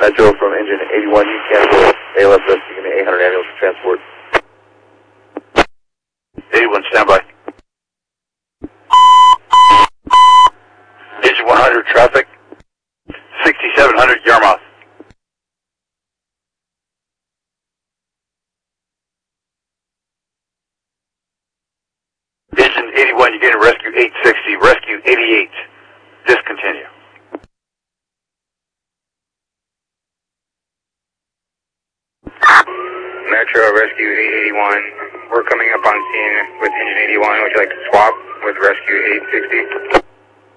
Metro from engine 81, you cancel ALS rescue in the 800 ambulance transport. 81, standby. Engine 100 traffic, 6700 Yarmouth. Engine 81, you're getting rescue 860, rescue 88, discontinue. Metro rescue 881, we're coming up on scene with engine 81, would you like to swap with rescue 860?